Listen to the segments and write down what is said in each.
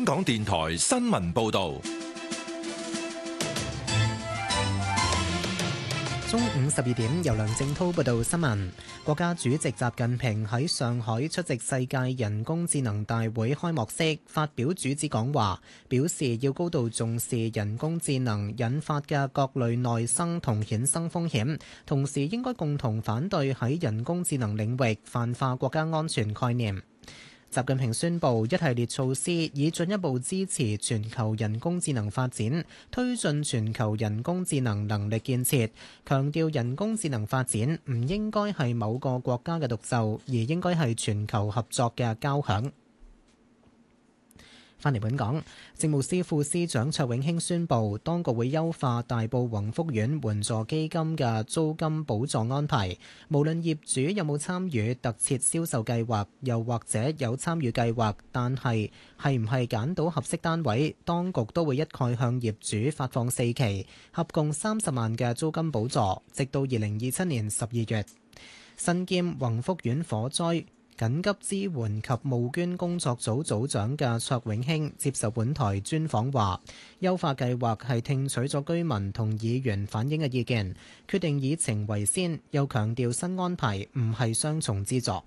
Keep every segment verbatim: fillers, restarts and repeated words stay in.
港電台新聞報道。 中午十二點，由梁正濤報道新聞。國家主席習近平喺上海出席世界人工智能大會開幕式，發表主旨講話，表示要高度重視人工智能引發嘅各類內生同衍生風險，同時應該共同反對喺人工智能領域泛化國家安全概念。習近平宣布一系列措施，以進一步支持全球人工智能發展，推進全球人工智能能力建設，強調人工智能發展唔應該係某個國家嘅獨奏，而應該係全球合作嘅交響。返嚟本港，政務司副司長卓永興宣布，當局會優化大埔宏福苑援助基金嘅租金補助安排，無論業主有冇參與特設銷售計劃，又或者有參與計劃，但係係唔係揀到合適單位，當局都會一概向業主發放四期，合共三十萬嘅租金補助，直到二零二七年十二月。身兼宏福苑火災緊急支援及募捐工作組組長嘅卓永興接受本台專訪話，優化計劃係聽取咗居民同議員反映嘅意見，決定以情為先，又強調新安排唔係雙重資助。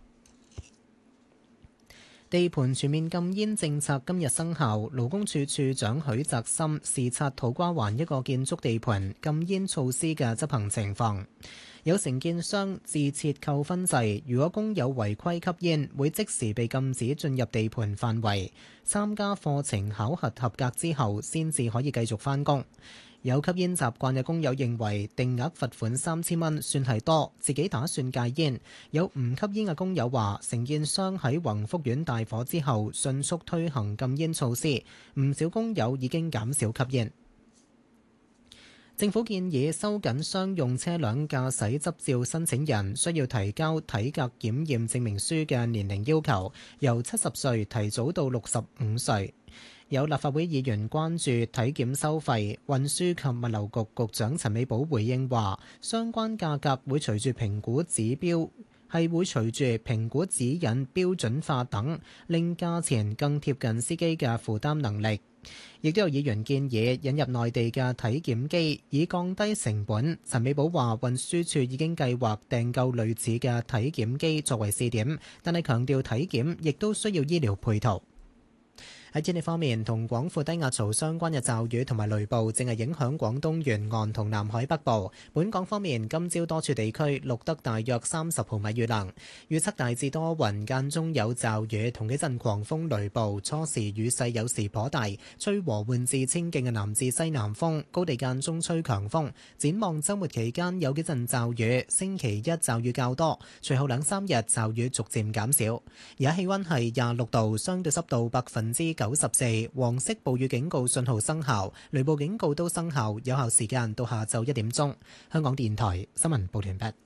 地盤全面禁煙政策今日生效，勞工處處長許澤森視察土瓜灣一個建築地盤禁煙措施嘅執行情況。有承建商自設扣分制，如果工友違規吸煙，會即時被禁止進入地盤範圍。參加課程考核合格之後，先至可以繼續返工。有吸煙習慣嘅工友認為定額罰款三千蚊算係多，自己打算戒煙。有唔吸煙嘅工友話，承建商喺宏福苑大火之後迅速推行禁煙措施，唔少工友已經減少吸煙。政府建議收緊商用車輛駕駛執照申請人需要提交體格檢驗證明書嘅年齡要求，由七十歲提早到六十五歲。有立法會議員關注體檢收費，運輸及物流局局長陳美寶回應話，相關價格會隨住評估指標係會隨住評估指引標準化等，令價錢更貼近司機嘅負擔能力。亦都有議員建議引入內地嘅體檢機，以降低成本。陳美寶話，運輸署已經計劃訂購類似嘅體檢機作為試點，但係強調體檢亦都需要醫療配套。喺天氣方面，同廣闊低壓槽相關嘅驟雨同埋雷暴正係影響廣東沿岸同南海北部。本港方面，今朝多處地區錄得大約三十毫米雨量，預測大致多雲，間中有驟雨同幾陣狂風雷暴，初時雨勢有時頗大，吹和緩至清勁嘅南至西南風，高地間中吹強風。展望週末期間有幾陣驟雨，星期一驟雨較多，隨後兩三日驟雨逐漸減少。而家氣溫係廿六度，相對濕度百分之九十四，黃色暴雨警告信號生效，雷暴警告都生效，有效時間到下晝一點鐘。香港電台新聞報完畢。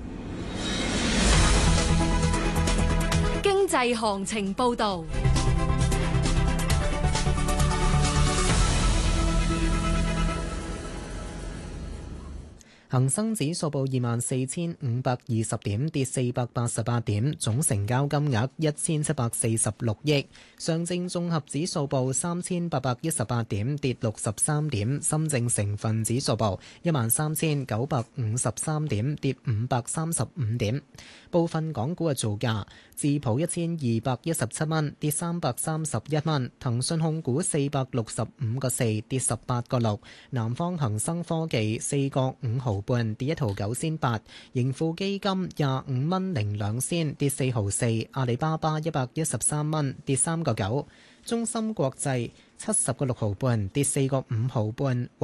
經濟行情報道。 恒生指數報二萬四千五百二十點，跌四百八十八點，總成交金額一千七百四十六億。上證綜合指數報三千八百一十八點，跌六十三點。深證成分指數報一萬三千九百五十三點，跌五百三十五點。部分港股嘅造價：智普一千二百一十七蚊，跌三百三十一蚊；騰訊控股四百六十五個四，跌十八個六；南方恒生科技四個五毫半，跌一毫九仙八；盈富基金廿五蚊零兩仙，跌四毫四；阿里巴巴一百一十三蚊，跌三個九；中芯國際七十個六毫半，跌四個五毫半。